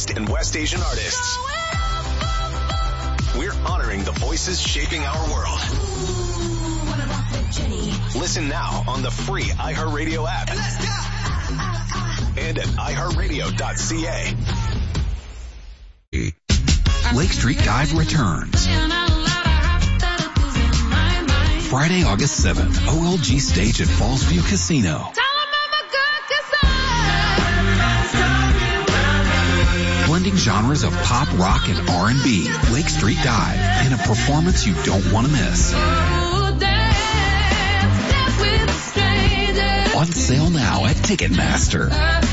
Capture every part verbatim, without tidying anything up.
East and West Asian artists. We're honoring the voices shaping our world. Listen now on the free iHeartRadio app. And at i heart radio dot c a. Lake Street Dive returns. Friday, August seventh, O L G stage at Fallsview Casino. Blending genres of pop, rock, and R and B. Lake Street Dive in a performance you don't want to miss. On sale now at Ticketmaster.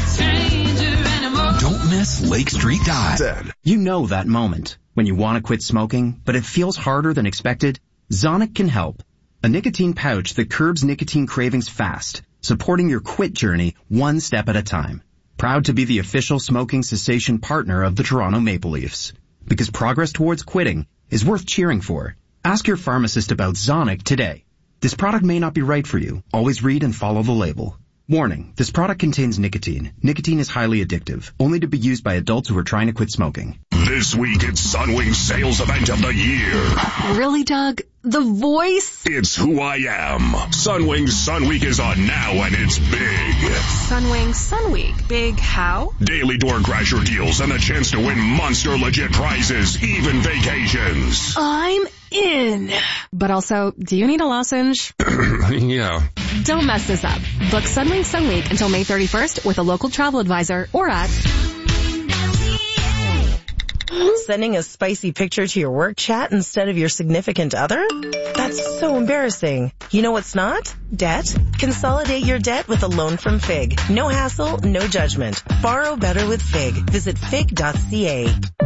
Don't miss Lake Street Dive. You know that moment when you want to quit smoking, but it feels harder than expected? Zonic can help. A nicotine pouch that curbs nicotine cravings fast, supporting your quit journey one step at a time. Proud to be the official smoking cessation partner of the Toronto Maple Leafs. Because progress towards quitting is worth cheering for. Ask your pharmacist about Zonic today. This product may not be right for you. Always read and follow the label. Warning, this product contains nicotine. Nicotine is highly addictive, only to be used by adults who are trying to quit smoking. This week it's Sunwing Sales Event of the Year. Really, Doug? The voice? It's who I am. Sunwing Sun Week is on now and it's big. Sunwing Sun Week. Big how? Daily door crasher deals and the chance to win monster legit prizes, even vacations. I'm in. But also, do you need a lozenge? Yeah. Don't mess this up. Book Sunwing Sun Week until May thirty-first with a local travel advisor or at... Sending a spicy picture to your work chat instead of your significant other? That's so embarrassing. You know what's not? Debt. Consolidate your debt with a loan from Fig. No hassle, no judgment. Borrow better with Fig. Visit fig dot c a.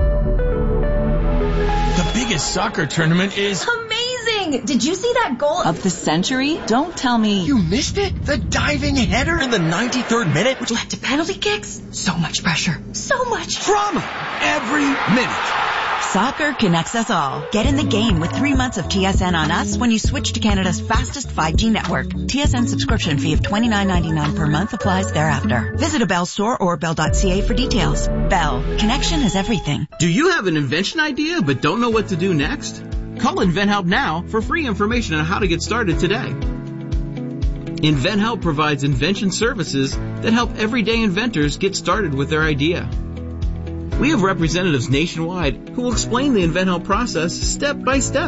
The biggest soccer tournament is... amazing! Did you see that goal of the century? Don't tell me. You missed it? The diving header in the ninety-third minute, which led to penalty kicks? So much pressure. So much drama. Every minute. Soccer connects us all. Get in the game with three months of T S N on us when you switch to Canada's fastest five G network. T S N subscription fee of twenty-nine ninety-nine per month applies thereafter. Visit a Bell store or bell dot c a for details. Bell. Connection is everything. Do you have an invention idea but don't know what to do next? Call InventHelp now for free information on how to get started today. InventHelp provides invention services that help everyday inventors get started with their idea. We have representatives nationwide who will explain the InventHelp process step by step.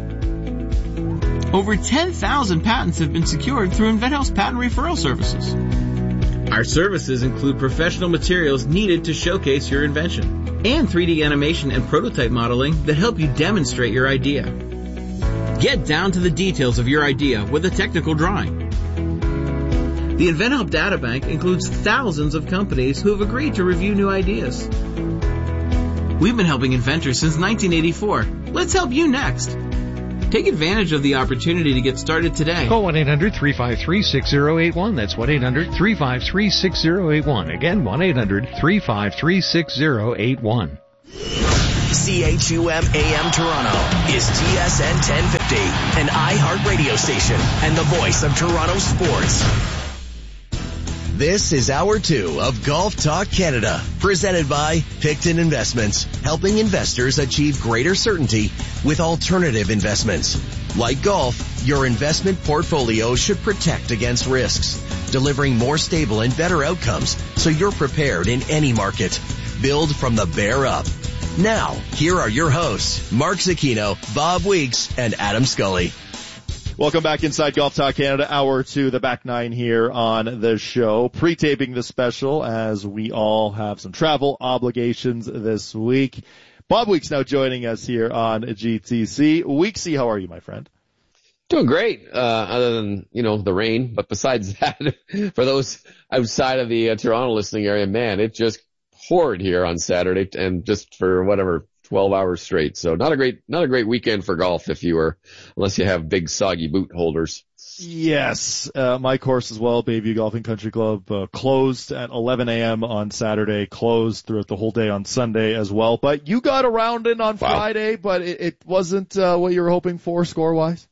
Over ten thousand patents have been secured through InventHelp's patent referral services. Our services include professional materials needed to showcase your invention and three D animation and prototype modeling that help you demonstrate your idea. Get down to the details of your idea with a technical drawing. The InventHelp Databank includes thousands of companies who have agreed to review new ideas. We've been helping inventors since nineteen eighty-four. Let's help you next. Take advantage of the opportunity to get started today. Call one eight hundred three five three six zero eight one. That's one eight hundred three five three six zero eight one. Again, one eight hundred three five three six zero eight one. C H U M A M Toronto is T S N ten fifty, an iHeart radio station and the voice of Toronto sports. This is Hour two of Golf Talk Canada, presented by Picton Investments, helping investors achieve greater certainty with alternative investments. Like golf, your investment portfolio should protect against risks, delivering more stable and better outcomes so you're prepared in any market. Build from the bear up. Now, here are your hosts, Mark Zecchino, Bob Weeks, and Adam Scully. Welcome back inside Golf Talk Canada, hour two, the back nine here on the show. Pre-taping the special as we all have some travel obligations this week. Bob Weeks now joining us here on G T C. Weeksy, how are you, my friend? Doing great, uh, other than, you know, the rain. But besides that, for those outside of the uh, Toronto listening area, man, it just poured here on Saturday and just for whatever, twelve hours straight. So not a great, not a great weekend for golf if you were, unless you have big soggy boot holders. Yes, uh, my course as well, Bayview Golf and Country Club, uh, closed at eleven a.m. on Saturday, closed throughout the whole day on Sunday as well. But you got around in on wow. Friday, but it, it wasn't uh, what you were hoping for score-wise?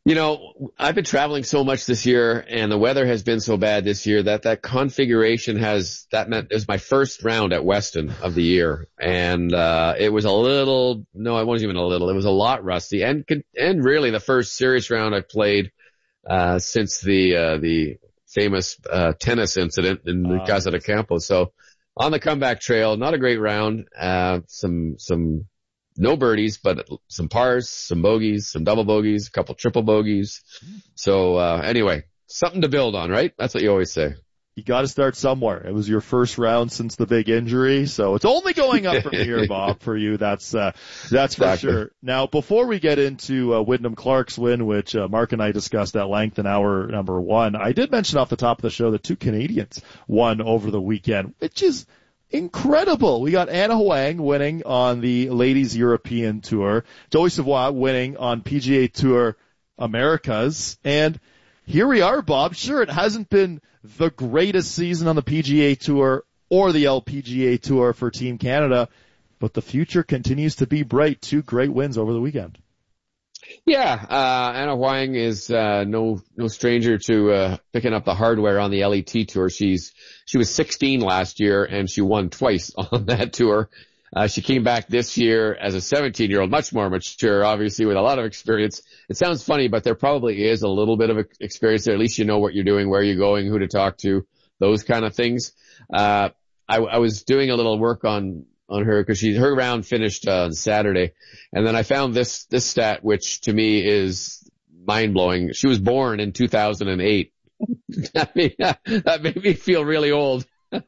You know, I've been traveling so much this year, and the weather has been so bad this year that that configuration has, that meant it was my first round at Weston of the year. And, uh, it was a little, no, it wasn't even a little, it was a lot rusty. And, and really the first serious round I've played, uh, since the, uh, the famous, uh, tennis incident in uh, Casa de Campo. So on the comeback trail, not a great round, uh, some, some, no birdies, but some pars, some bogeys, some double bogeys, a couple triple bogeys. So, uh, anyway, something to build on, right? That's what you always say. You got to start somewhere. It was your first round since the big injury, so it's only going up from here, Bob, for you. That's, uh, that's for exactly. sure. Now, before we get into, uh, Wyndham Clark's win, which, uh, Mark and I discussed at length in hour number one, I did mention off the top of the show that two Canadians won over the weekend, which is incredible. We got Anna Huang winning on the Ladies European Tour, Joey Savoie winning on P G A Tour Americas, and here we are, Bob. Sure, it hasn't been the greatest season on the P G A Tour or the L P G A Tour for Team Canada, but the future continues to be bright. Two great wins over the weekend. Yeah, uh, Anna Huang is, uh, no, no stranger to, uh, picking up the hardware on the L E T tour. She's, she was sixteen last year and she won twice on that tour. Uh, she came back this year as a seventeen year old, much more mature, obviously with a lot of experience. It sounds funny, but there probably is a little bit of experience there. At least you know what you're doing, where you're going, who to talk to, those kind of things. Uh, I, I was doing a little work on, on her because she, her round finished uh, on Saturday. And then I found this, this stat, which to me is mind blowing. She was born in two thousand eight. I mean, that made me feel really old.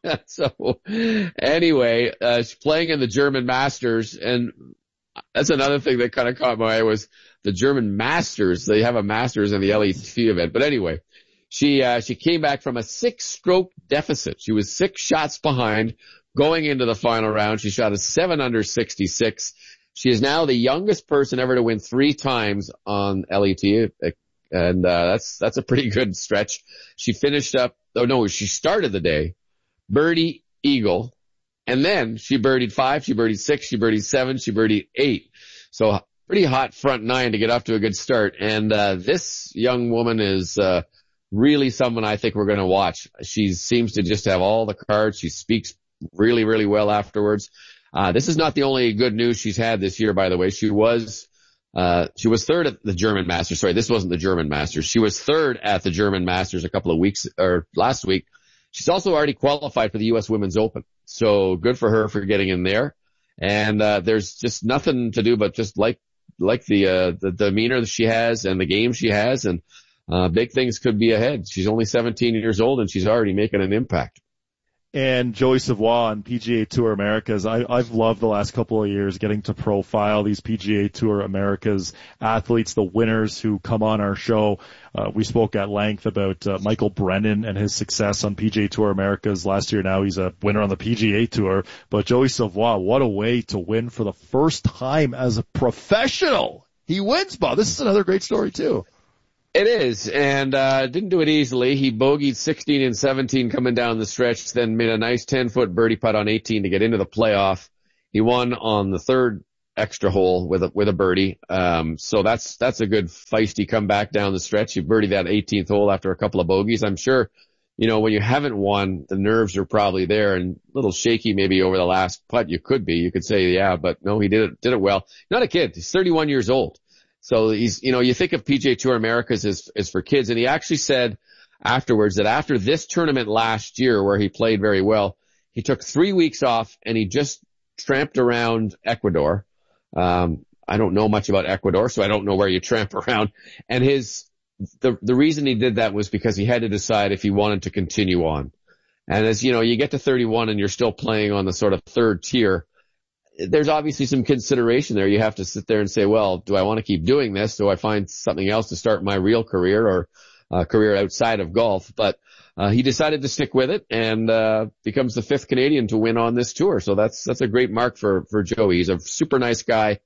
So anyway, uh, she's playing in the German Masters, and that's another thing that kind of caught my eye was the German Masters. They have a Masters in the L E T event. But anyway, she, uh, she came back from a six stroke deficit. She was six shots behind going into the final round. She shot a seven under sixty-six. She is now the youngest person ever to win three times on L E T. And, uh, that's, that's a pretty good stretch. She finished up, oh no, she started the day, birdie, eagle, and then she birdied five, she birdied six, she birdied seven, she birdied eight. So pretty hot front nine to get off to a good start. And, uh, this young woman is, uh, really someone I think we're going to watch. She seems to just have all the cards. She speaks really, really well afterwards. Uh, this is not the only good news she's had this year, by the way. She was, uh, she was third at the German Masters. Sorry, this wasn't the German Masters. She was third at the German Masters a couple of weeks, or last week. She's also already qualified for the U S Women's Open. So good for her for getting in there. And, uh, there's just nothing to do but just like, like the, uh, the demeanor that she has and the game she has, and, uh, big things could be ahead. She's only seventeen years old and she's already making an impact. And Joey Savoie on P G A Tour Americas. I, I've loved the last couple of years getting to profile these P G A Tour Americas athletes, the winners who come on our show. Uh, we spoke at length about uh, Michael Brennan and his success on P G A Tour Americas last year. Now he's a winner on the P G A Tour. But Joey Savoie, what a way to win for the first time as a professional. He wins, Bob. This is another great story too. It is, and uh didn't do it easily. He bogeyed sixteen and seventeen coming down the stretch, then made a nice ten-foot birdie putt on eighteen to get into the playoff. He won on the third extra hole with a with a birdie. Um so that's that's a good feisty comeback down the stretch. He birdied that eighteenth hole after a couple of bogeys. I'm sure, you know, when you haven't won, the nerves are probably there and a little shaky maybe over the last putt. You could be. You could say, yeah, but no, he did it did it well. Not a kid. He's thirty-one years old. So he's, you know, you think of P G A Tour Americas as, as for kids, and he actually said afterwards that after this tournament last year where he played very well, he took three weeks off and he just tramped around Ecuador. Um, I don't know much about Ecuador, so I don't know where you tramp around. And his, the, the reason he did that was because he had to decide if he wanted to continue on. And as you know, you get to thirty-one and you're still playing on the sort of third tier. There's obviously some consideration there. You have to sit there and say, well, do I want to keep doing this? Do I find something else to start my real career or uh, career outside of golf? But uh, he decided to stick with it and uh becomes the fifth Canadian to win on this tour. So that's that's a great mark for for Joey. He's a super nice guy.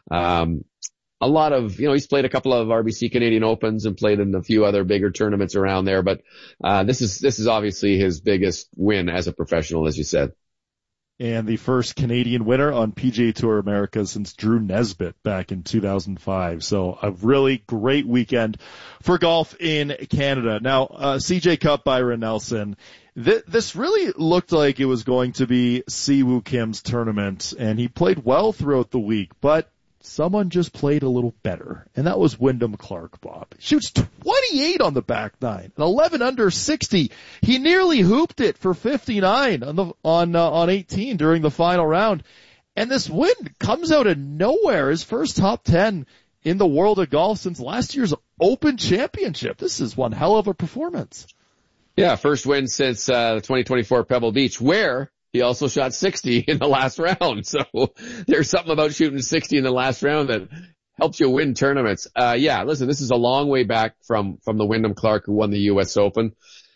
Um a lot of, you know, he's played a couple of R B C Canadian Opens and played in a few other bigger tournaments around there. But uh this is this is obviously his biggest win as a professional, as you said. and the first Canadian winner on P G A Tour America since Drew Nesbitt back in two thousand five. So a really great weekend for golf in Canada. Now, uh, C J Cup, Byron Nelson. Th- this really looked like it was going to be Siwoo Kim's tournament, and he played well throughout the week, but someone just played a little better, and that was Wyndham Clark, Bob. Shoots twenty-eight on the back nine, an eleven under sixty. He nearly hooped it for fifty-nine on the on uh, on eighteen during the final round, and this win comes out of nowhere. His first top ten in the world of golf since last year's Open Championship. This is one hell of a performance. Yeah, first win since uh, the twenty twenty-four Pebble Beach, where he also shot sixty in the last round. So there's something about shooting sixty in the last round that helps you win tournaments. Uh, yeah, listen, this is a long way back from, from the Wyndham Clark who won the U S Open.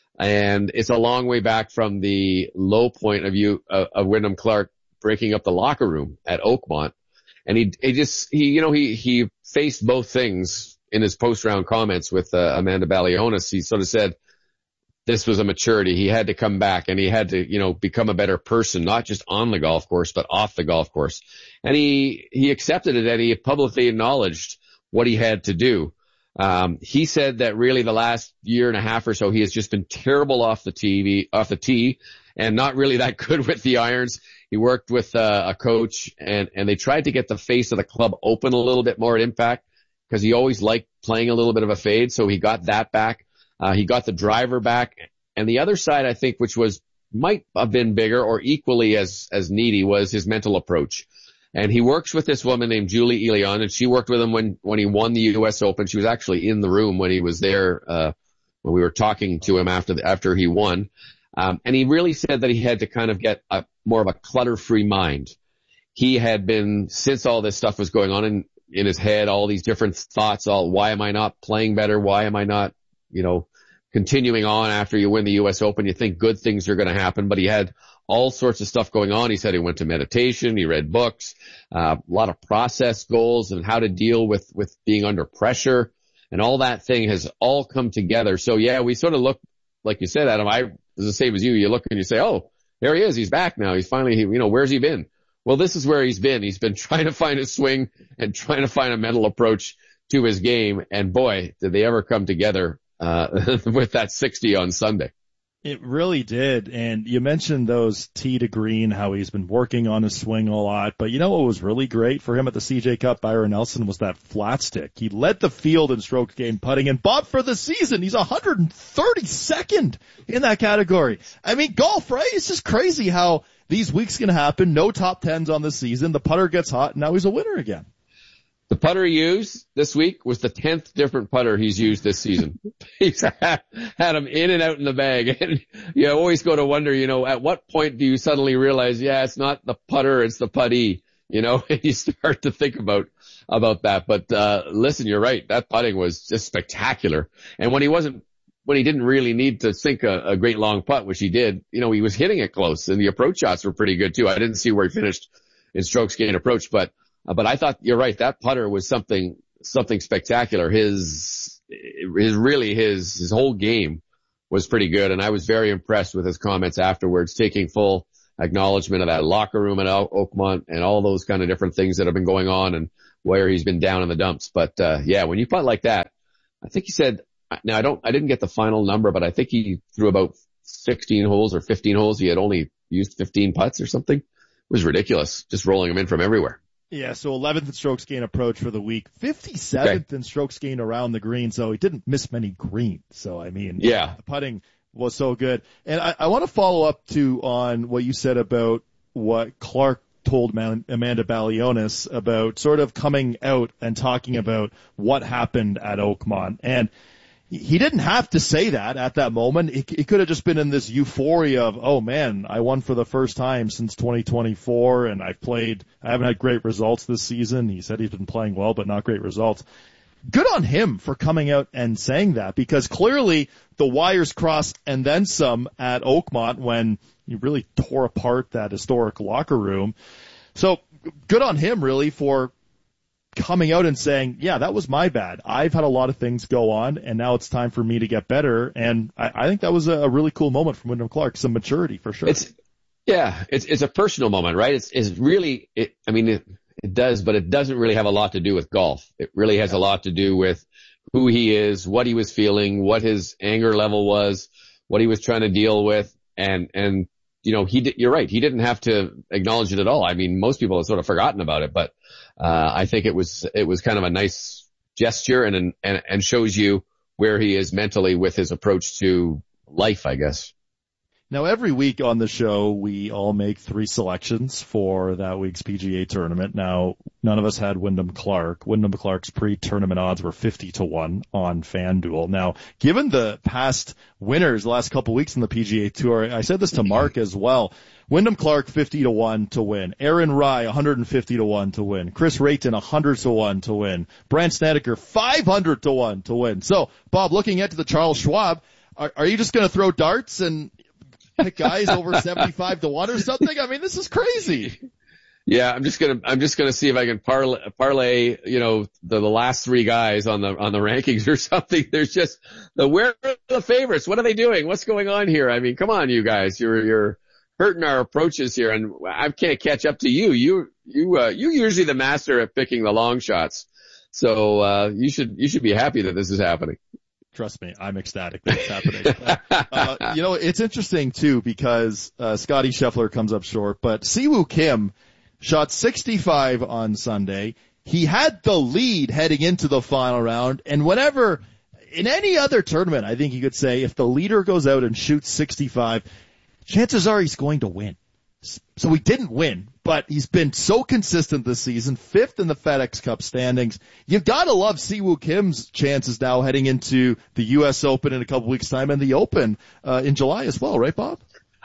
And it's a long way back from the low point of you, uh, of Wyndham Clark breaking up the locker room at Oakmont. And he, he just, he, you know, he, he faced both things in his post-round comments with, uh, Amanda Balionis. He sort of said, this was a maturity. He had to come back and he had to, you know, become a better person, not just on the golf course, but off the golf course. And he, he accepted it and he publicly acknowledged what he had to do. Um, he said that really the last year and a half or so, he has just been terrible off the T V, off the tee and not really that good with the irons. He worked with uh, a coach and, and they tried to get the face of the club open a little bit more at Impact because he always liked playing a little bit of a fade. So he got that back. Uh, he got the driver back. And the other side, I think, which was, might have been bigger or equally as, as needy was his mental approach. And he works with this woman named Julie Elion, and she worked with him when, when he won the U S Open. She was actually in the room when he was there, uh, when we were talking to him after the, after he won. Um, and he really said that he had to kind of get a more of a clutter-free mind. He had been, since all this stuff was going on in, in his head, all these different thoughts, all, why am I not playing better? Why am I not, you know, continuing on after you win the U S Open? You think good things are going to happen, but he had all sorts of stuff going on. He said he went to meditation, he read books, uh, a lot of process goals and how to deal with, with being under pressure, and all that thing has all come together. So yeah, we sort of look, like you said, Adam, I was the same as you. You look and you say, oh, there he is. He's back now. He's finally, you know, where's he been? Well, this is where he's been. He's been trying to find his swing and trying to find a mental approach to his game. And boy, did they ever come together Uh, with that sixty on Sunday. It really did. And you mentioned those tee to green, how he's been working on his swing a lot. But you know what was really great for him at the C J Cup, Byron Nelson, was that flat stick. He led the field in stroke gain putting, and Bob, for the season, he's one hundred thirty-second in that category. I mean, golf, right? It's just crazy how these weeks can happen. No top tens on the season. The putter gets hot, and now he's a winner again. The putter he used this week was the tenth different putter he's used this season. He's had, had him in and out in the bag. And you always go to wonder, you know, at what point do you suddenly realize, yeah, it's not the putter, it's the puttee, you know, and you start to think about, about that. But, uh, listen, you're right. That putting was just spectacular. And when he wasn't, when he didn't really need to sink a, a great long putt, which he did, you know, he was hitting it close, and the approach shots were pretty good too. I didn't see where he finished in strokes gained approach, but Uh, but I thought you're right. That putter was something, something spectacular. His, his really his, his whole game was pretty good. And I was very impressed with his comments afterwards, taking full acknowledgement of that locker room at Oakmont and all those kind of different things that have been going on and where he's been down in the dumps. But, uh, yeah, when you putt like that, I think he said, now I don't, I didn't get the final number, but I think he threw about sixteen holes or fifteen holes. He had only used fifteen putts or something. It was ridiculous, just rolling them in from everywhere. Yeah, so eleventh in strokes gain approach for the week, fifty-seventh okay. in strokes gain around the green, so he didn't miss many greens. So, I mean, yeah, the putting was so good. And I, I want to follow up, too, on what you said about what Clark told Amanda Balionis about sort of coming out and talking about what happened at Oakmont. And he didn't have to say that at that moment. It, it could have just been in this euphoria of, oh man, I won for the first time since twenty twenty-four, and I've played, I haven't had great results this season. He said he's been playing well, but not great results. Good on him for coming out and saying that, because clearly the wires crossed and then some at Oakmont when he really tore apart that historic locker room. So good on him really for coming out and saying, yeah, that was my bad. I've had a lot of things go on, and now it's time for me to get better. And I, I think that was a, a really cool moment from Wyndham Clark. Some maturity for sure. It's Yeah, it's it's a personal moment, right? It's it's really, it, I mean, it, it does, but it doesn't really have a lot to do with golf. It really has a lot to do with who he is, what he was feeling, what his anger level was, what he was trying to deal with, and and you know, he did, you're right, he didn't have to acknowledge it at all. I mean, most people have sort of forgotten about it, but uh I think it was it was kind of a nice gesture and and and shows you where he is mentally with his approach to life, I guess. Now, every week on the show, we all make three selections for that week's P G A tournament. Now, none of us had Wyndham Clark. Wyndham Clark's pre-tournament odds were fifty to one on FanDuel. Now, given the past winners the last couple weeks in the P G A Tour, I said this to Mark as well. Wyndham Clark, fifty to one to win. Aaron Rai, one hundred fifty to one to win. Chris Rayton, one hundred to one to win. Brandt Snedeker, five hundred to one to win. So, Bob, looking ahead to the Charles Schwab, are, are you just going to throw darts and pick guys over seventy-five to one or something? I mean, this is crazy. Yeah, I'm just gonna, I'm just gonna see if I can parlay, parlay, you know, the, the last three guys on the, on the rankings or something. There's just the, where are the favorites? What are they doing? What's going on here? I mean, come on, you guys, you're, you're hurting our approaches here, and I can't catch up to you. You, you, uh, you're usually the master at picking the long shots. So, uh, you should, you should be happy that this is happening. Trust me, I'm ecstatic that it's happening. uh, you know, it's interesting too because uh, Scotty Scheffler comes up short, but Siwoo Kim shot sixty-five on Sunday. He had the lead heading into the final round, and whenever in any other tournament, I think you could say if the leader goes out and shoots sixty-five, chances are he's going to win. So he didn't win, but he's been so consistent this season, fifth in the FedEx Cup standings. You've got to love Siwoo Kim's chances now heading into the U S Open in a couple weeks' time and the Open uh, in July as well, right, Bob?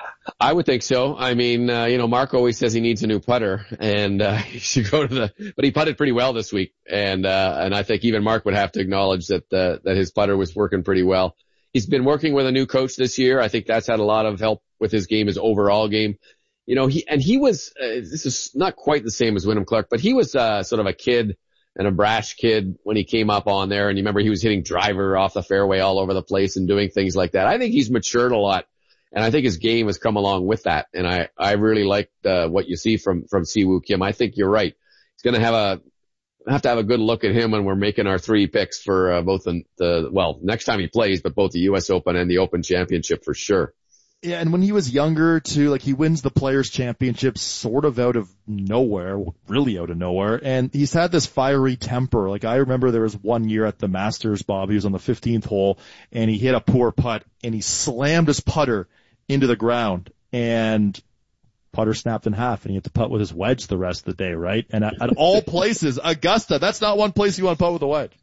I would think so. I mean, uh, you know, Mark always says he needs a new putter, and uh, he should go to the. But he putted pretty well this week, and uh, and I think even Mark would have to acknowledge that uh, that his putter was working pretty well. He's been working with a new coach this year. I think that's had a lot of help with his game, his overall game. You know, he, and he was, uh, this is not quite the same as Wyndham Clark, but he was, uh, sort of a kid and a brash kid when he came up on there. And you remember he was hitting driver off the fairway all over the place and doing things like that. I think he's matured a lot, and I think his game has come along with that. And I, I really like, uh, what you see from, from Siwoo Kim. I think you're right. He's going to have a, have to have a good look at him when we're making our three picks for, uh, both the, the, well, next time he plays, but both the U S Open and the Open Championship for sure. Yeah, and when he was younger too, like he wins the Players Championship sort of out of nowhere, really out of nowhere, and he's had this fiery temper. Like I remember there was one year at the Masters, Bob, he was on the fifteenth hole, and he hit a poor putt, and he slammed his putter into the ground, and putter snapped in half, and he had to putt with his wedge the rest of the day, right? And at, at all places, Augusta, that's not one place you want to putt with a wedge.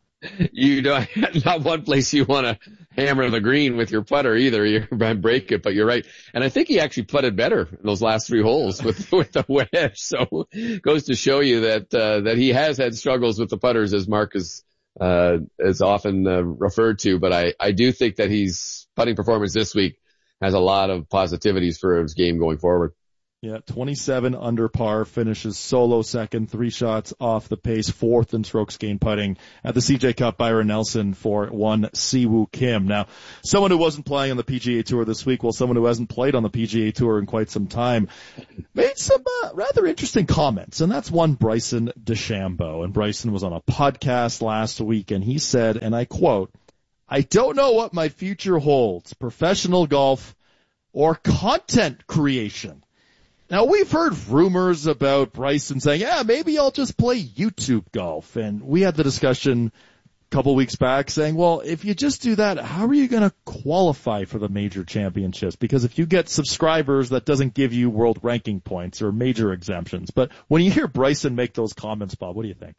You don't, not one place you want to hammer the green with your putter either. You break it, but you're right. And I think he actually putted better in those last three holes with, with the wedge. So it goes to show you that, uh, that he has had struggles with the putters, as Mark is, uh, is often uh, referred to. But I, I do think that his putting performance this week has a lot of positivities for his game going forward. Yeah, twenty-seven under par, finishes solo second, three shots off the pace, fourth in strokes gained putting at the C J Cup. Byron Nelson for one Siwoo Kim. Now, someone who wasn't playing on the P G A Tour this week, well, someone who hasn't played on the P G A Tour in quite some time, made some uh, rather interesting comments, and that's one Bryson DeChambeau. And Bryson was on a podcast last week, and he said, and I quote, "I don't know what my future holds, professional golf or content creation." Now, we've heard rumors about Bryson saying, yeah, maybe I'll just play YouTube golf. And we had the discussion a couple weeks back saying, well, if you just do that, how are you going to qualify for the major championships? Because if you get subscribers, that doesn't give you world ranking points or major exemptions. But when you hear Bryson make those comments, Bob, what do you think?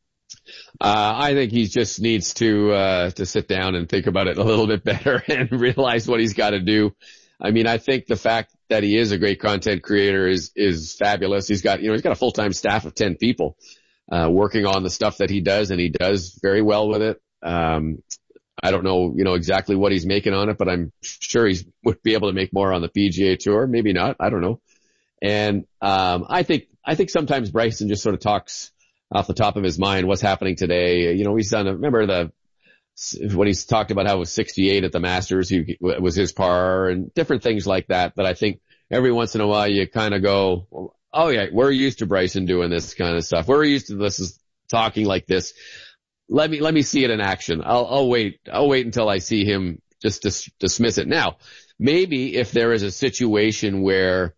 Uh, I think he just needs to, uh, to sit down and think about it a little bit better and realize what he's got to do. I mean, I think the fact that he is a great content creator is, is fabulous. He's got, you know, he's got a full-time staff of ten people, uh, working on the stuff that he does, and he does very well with it. Um, I don't know, you know, exactly what he's making on it, but I'm sure he would be able to make more on the P G A Tour. Maybe not. I don't know. And, um, I think, I think sometimes Bryson just sort of talks off the top of his mind what's happening today. You know, he's done, remember the, when he's talked about how it was sixty-eight at the Masters, he was his par and different things like that. But I think every once in a while you kind of go, oh yeah, we're used to Bryson doing this kind of stuff. We're used to this is talking like this. Let me, let me see it in action. I'll, I'll wait. I'll wait until I see him just dis- dismiss it. Now, maybe if there is a situation where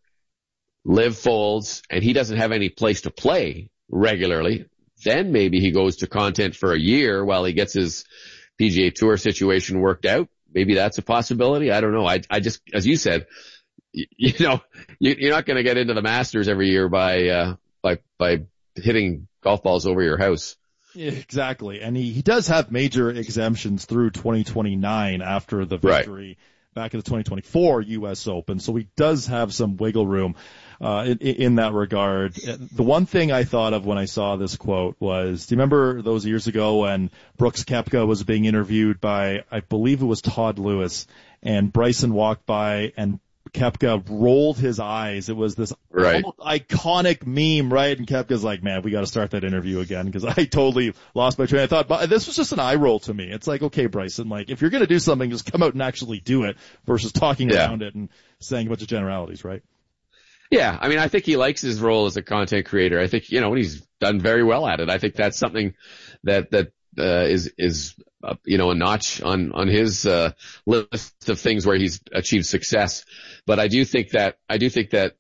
Liv folds and he doesn't have any place to play regularly, then maybe he goes to content for a year while he gets his P G A Tour situation worked out. Maybe that's a possibility. I don't know. I, I just, as you said, you, you know, you, you're not going to get into the Masters every year by, uh, by, by hitting golf balls over your house. Yeah, exactly. And he, he does have major exemptions through twenty twenty-nine after the victory right. back in the twenty twenty-four U S Open. So he does have some wiggle room, uh, in, in that regard. The one thing I thought of when I saw this quote was, do you remember those years ago when Brooks Koepka was being interviewed by, I believe it was Todd Lewis, and Bryson walked by and Koepka rolled his eyes. It was this right. iconic meme, right? And Koepka's like, man, we got to start that interview again because I totally lost my train of thought. But this was just an eye roll to me. It's like, okay, Bryson, like if you're going to do something, just come out and actually do it versus talking yeah. around it and saying a bunch of generalities, right? Yeah. I mean, I think he likes his role as a content creator. I think, you know, he's done very well at it. I think that's something that, that, uh, is, is, uh, you know, a notch on, on his, uh, list of things where he's achieved success. But I do think that, I do think that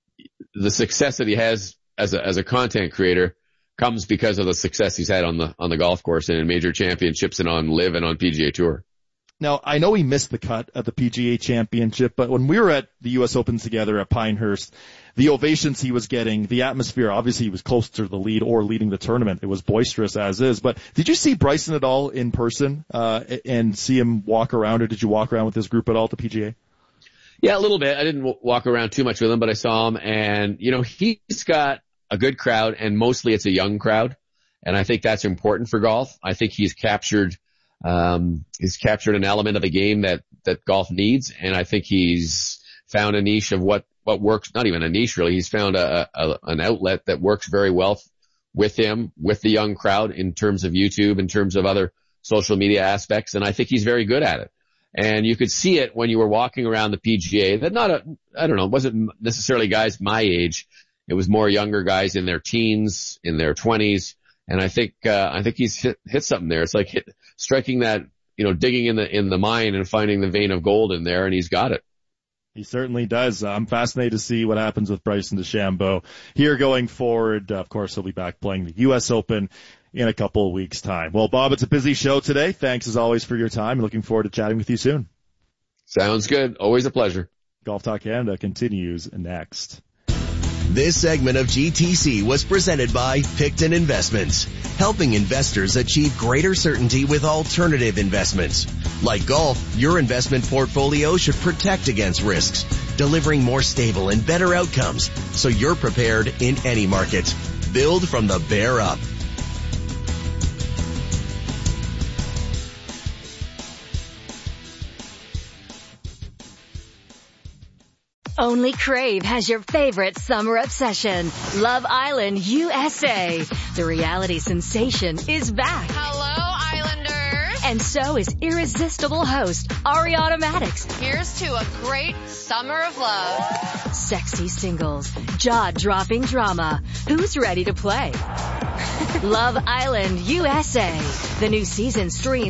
the success that he has as a, as a content creator comes because of the success he's had on the, on the golf course and in major championships and on Live and on P G A Tour. Now, I know he missed the cut at the P G A Championship, but when we were at the U S Open together at Pinehurst, the ovations he was getting, the atmosphere, obviously he was close to the lead or leading the tournament. It was boisterous as is. But did you see Bryson at all in person, uh, and see him walk around, or did you walk around with this group at all at the P G A? Yeah, a little bit. I didn't w- walk around too much with him, but I saw him, and, you know, he's got a good crowd, and mostly it's a young crowd. And I think that's important for golf. I think he's captured Um, he's captured an element of the game that, that golf needs. And I think he's found a niche of what, what works, not even a niche really. He's found a, a an outlet that works very well with him, with the young crowd in terms of YouTube, in terms of other social media aspects. And I think he's very good at it. And you could see it when you were walking around the P G A that not a, I don't know, it wasn't necessarily guys my age. It was more younger guys in their teens, in their twenties. And I think, uh, I think he's hit, hit something there. It's like hit, striking that, you know, digging in the, in the mine and finding the vein of gold in there, and he's got it. He certainly does. I'm fascinated to see what happens with Bryson DeChambeau here going forward. Uh, of course, he'll be back playing the U S Open in a couple of weeks' time. Well, Bob, it's a busy show today. Thanks as always for your time. Looking forward to chatting with you soon. Sounds good. Always a pleasure. Golf Talk Canada continues next. This segment of G T C was presented by Picton Investments, helping investors achieve greater certainty with alternative investments. Like golf, your investment portfolio should protect against risks, delivering more stable and better outcomes so you're prepared in any market. Build from the bear up. Only Crave has your favorite summer obsession, Love Island U S A. The reality sensation is back. Hello, Islanders. And so is irresistible host Ariana Maddox. Here's to a great summer of love. Sexy singles, jaw-dropping drama. Who's ready to play? Love Island U S A. The new season streams